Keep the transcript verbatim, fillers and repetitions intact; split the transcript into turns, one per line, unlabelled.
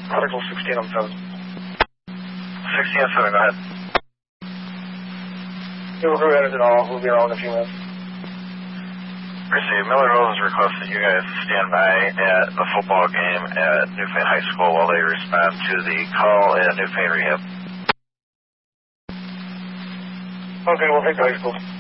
Circle sixteen on seven.
sixteen on seven, go ahead.
Yeah, we'll go ahead at all. We'll be around in a few minutes.
Receive. Miller Rose has requested you guys stand by at the football game at Newfane High School while they respond to the call at Newfane Rehab.
Okay, we'll take the high school.